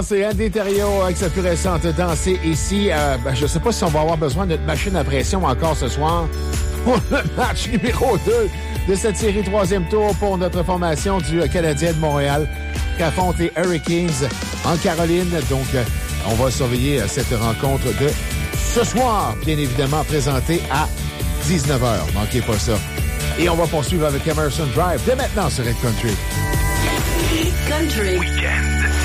C'est Andy Thériault avec sa plus récente Danser ici. Je ne sais pas si on va avoir besoin de notre machine à pression encore ce soir pour le match numéro 2 de cette série 3e tour pour notre formation du Canadien de Montréal qui affronte les Hurricanes en Caroline. Donc, on va surveiller cette rencontre de ce soir, bien évidemment, présentée à 19h. Manquez pas ça. Et on va poursuivre avec Emerson Drive dès maintenant sur Red Country. Country. Weekend.